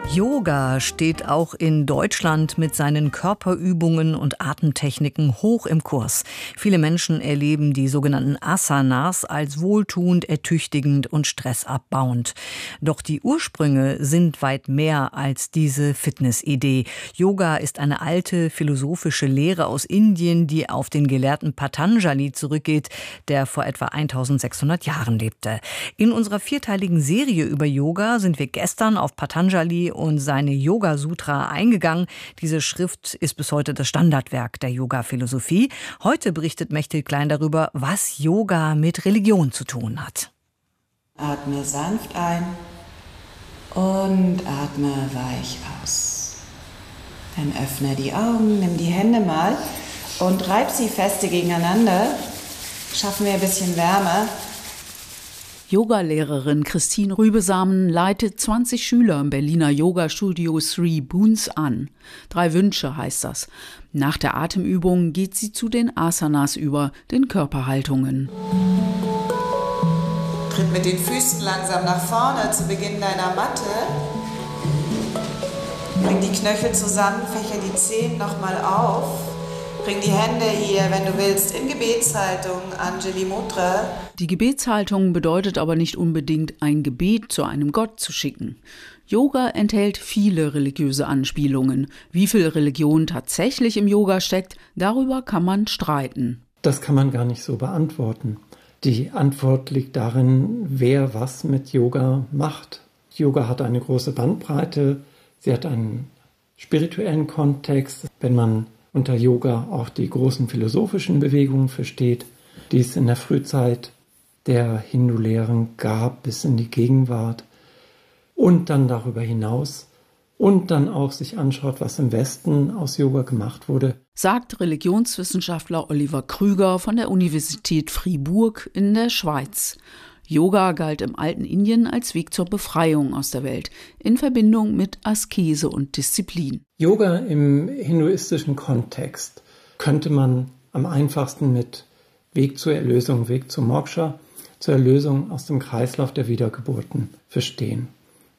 Yoga steht auch in Deutschland mit seinen Körperübungen und Atemtechniken hoch im Kurs. Viele Menschen erleben die sogenannten Asanas als wohltuend, ertüchtigend und stressabbauend. Doch die Ursprünge sind weit mehr als diese Fitnessidee. Yoga ist eine alte philosophische Lehre aus Indien, die auf den Gelehrten Patanjali zurückgeht, der vor etwa 1600 Jahren lebte. In unserer vierteiligen Serie über Yoga sind wir gestern auf Patanjali und seine Yoga-Sutra eingegangen. Diese Schrift ist bis heute das Standardwerk der Yoga-Philosophie. Heute berichtet Mechthild Klein darüber, was Yoga mit Religion zu tun hat. Atme sanft ein und atme weich aus. Dann öffne die Augen, nimm die Hände mal und reib sie feste gegeneinander. Schaffen wir ein bisschen Wärme. Yogalehrerin Christine Rübesamen leitet 20 Schüler im Berliner Yogastudio Three Boons an. 3 Wünsche heißt das. Nach der Atemübung geht sie zu den Asanas über, den Körperhaltungen. Tritt mit den Füßen langsam nach vorne zu Beginn deiner Matte. Bring die Knöchel zusammen, fächer die Zehen nochmal auf. Bring die Hände hier, wenn du willst, in Gebetshaltung, Anjali Mudra. Die Gebetshaltung bedeutet aber nicht unbedingt, ein Gebet zu einem Gott zu schicken. Yoga enthält viele religiöse Anspielungen. Wie viel Religion tatsächlich im Yoga steckt, darüber kann man streiten. Das kann man gar nicht so beantworten. Die Antwort liegt darin, wer was mit Yoga macht. Yoga hat eine große Bandbreite, sie hat einen spirituellen Kontext. Wenn man unter Yoga auch die großen philosophischen Bewegungen versteht, die es in der Frühzeit der Hindu-Lehren gab bis in die Gegenwart und dann darüber hinaus und dann auch sich anschaut, was im Westen aus Yoga gemacht wurde. Sagt Religionswissenschaftler Oliver Krüger von der Universität Fribourg in der Schweiz. Yoga galt im alten Indien als Weg zur Befreiung aus der Welt, in Verbindung mit Askese und Disziplin. Yoga im hinduistischen Kontext könnte man am einfachsten mit Weg zur Erlösung, Weg zur Moksha, zur Erlösung aus dem Kreislauf der Wiedergeburten verstehen.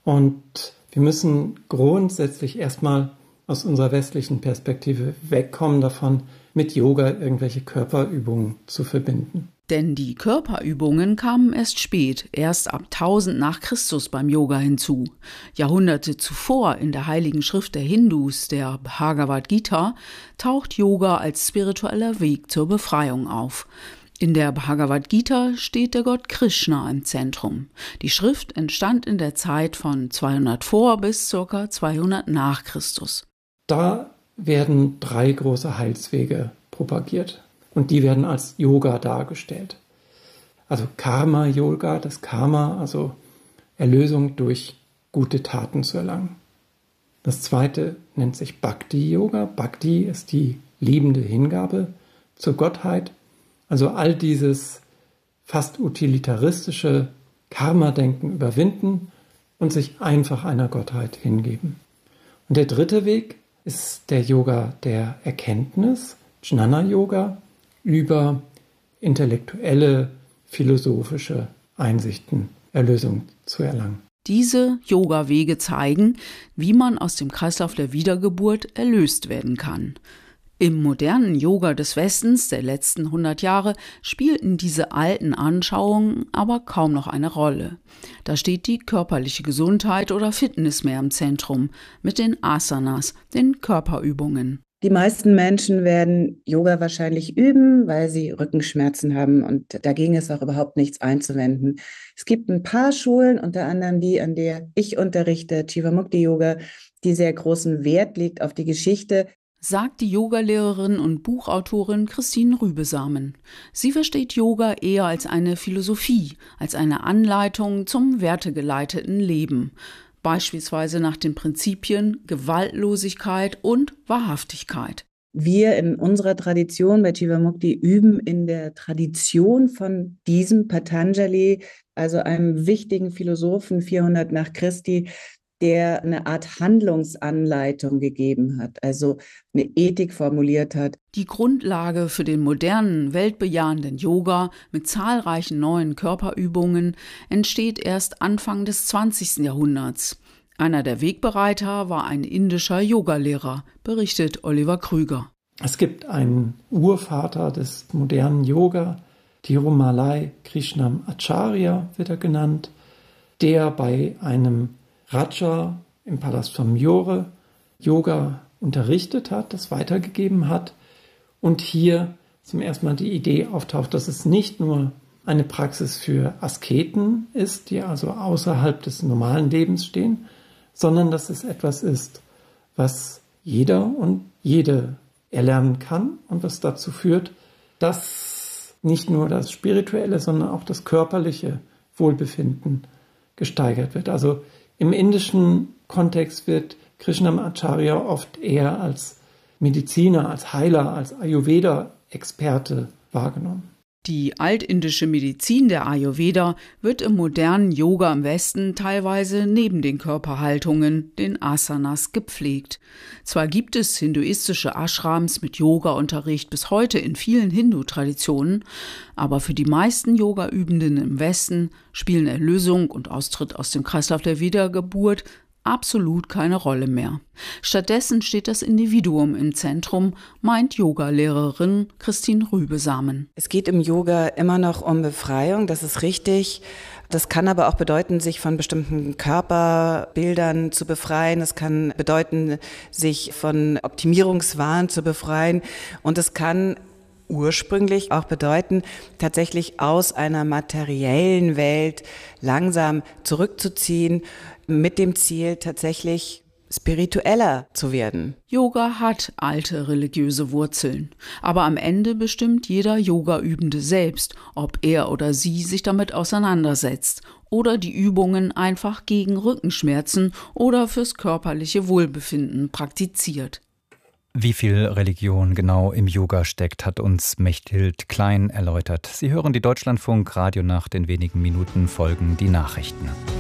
Und wir müssen grundsätzlich erstmal aus unserer westlichen Perspektive wegkommen davon, mit Yoga irgendwelche Körperübungen zu verbinden. Denn die Körperübungen kamen erst spät, erst ab 1000 nach Christus beim Yoga hinzu. Jahrhunderte zuvor in der heiligen Schrift der Hindus, der Bhagavad Gita, taucht Yoga als spiritueller Weg zur Befreiung auf. In der Bhagavad Gita steht der Gott Krishna im Zentrum. Die Schrift entstand in der Zeit von 200 vor bis ca. 200 nach Christus. Da werden 3 große Heilswege propagiert. Und die werden als Yoga dargestellt. Also Karma-Yoga, das Karma, also Erlösung durch gute Taten zu erlangen. Das zweite nennt sich Bhakti-Yoga. Bhakti ist die liebende Hingabe zur Gottheit. Also all dieses fast utilitaristische Karma-Denken überwinden und sich einfach einer Gottheit hingeben. Und der dritte Weg ist der Yoga der Erkenntnis, Jnana-Yoga, über intellektuelle, philosophische Einsichten Erlösung zu erlangen. Diese Yoga-Wege zeigen, wie man aus dem Kreislauf der Wiedergeburt erlöst werden kann. Im modernen Yoga des Westens der letzten 100 Jahre spielten diese alten Anschauungen aber kaum noch eine Rolle. Da steht die körperliche Gesundheit oder Fitness mehr im Zentrum mit den Asanas, den Körperübungen. Die meisten Menschen werden Yoga wahrscheinlich üben, weil sie Rückenschmerzen haben und dagegen ist auch überhaupt nichts einzuwenden. Es gibt ein paar Schulen, unter anderem die, an der ich unterrichte, Jivamukti Yoga, die sehr großen Wert legt auf die Geschichte. Sagt die Yogalehrerin und Buchautorin Christine Rübesamen. Sie versteht Yoga eher als eine Philosophie, als eine Anleitung zum wertegeleiteten Leben. Beispielsweise nach den Prinzipien Gewaltlosigkeit und Wahrhaftigkeit. Wir in unserer Tradition bei Jivamukti üben in der Tradition von diesem Patanjali, also einem wichtigen Philosophen 400 nach Christi, der eine Art Handlungsanleitung gegeben hat, also eine Ethik formuliert hat. Die Grundlage für den modernen, weltbejahenden Yoga mit zahlreichen neuen Körperübungen entsteht erst Anfang des 20. Jahrhunderts. Einer der Wegbereiter war ein indischer Yogalehrer, berichtet Oliver Krüger. Es gibt einen Urvater des modernen Yoga, Tirumalai Krishnamacharya wird er genannt, der bei einem Raja im Palast von Myore Yoga unterrichtet hat, das weitergegeben hat und hier zum ersten Mal die Idee auftaucht, dass es nicht nur eine Praxis für Asketen ist, die also außerhalb des normalen Lebens stehen, sondern dass es etwas ist, was jeder und jede erlernen kann und was dazu führt, dass nicht nur das spirituelle, sondern auch das körperliche Wohlbefinden gesteigert wird. Also im indischen Kontext wird Krishnamacharya oft eher als Mediziner, als Heiler, als Ayurveda-Experte wahrgenommen. Die altindische Medizin der Ayurveda wird im modernen Yoga im Westen teilweise neben den Körperhaltungen, den Asanas, gepflegt. Zwar gibt es hinduistische Ashrams mit Yoga-Unterricht bis heute in vielen Hindu-Traditionen, aber für die meisten Yoga-Übenden im Westen spielen Erlösung und Austritt aus dem Kreislauf der Wiedergeburt absolut keine Rolle mehr. Stattdessen steht das Individuum im Zentrum, meint Yogalehrerin Christine Rübesamen. Es geht im Yoga immer noch um Befreiung, das ist richtig. Das kann aber auch bedeuten, sich von bestimmten Körperbildern zu befreien. Es kann bedeuten, sich von Optimierungswahn zu befreien. Und es kann ursprünglich auch bedeuten, tatsächlich aus einer materiellen Welt langsam zurückzuziehen, mit dem Ziel, tatsächlich spiritueller zu werden. Yoga hat alte religiöse Wurzeln, aber am Ende bestimmt jeder Yoga-Übende selbst, ob er oder sie sich damit auseinandersetzt oder die Übungen einfach gegen Rückenschmerzen oder fürs körperliche Wohlbefinden praktiziert. Wie viel Religion genau im Yoga steckt, hat uns Mechthild Klein erläutert. Sie hören die Deutschlandfunk Radionacht, in wenigen Minuten folgen die Nachrichten.